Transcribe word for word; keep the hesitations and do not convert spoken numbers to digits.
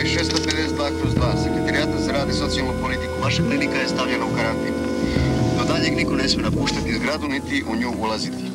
broj šesto pedeset dva kroz dva, Sekretarijata za rad i socijalnu politiku. Vaša klinika je stavljena u karantin. Do daljeg niko ne sme napuštati zgradu, niti u nju ulaziti.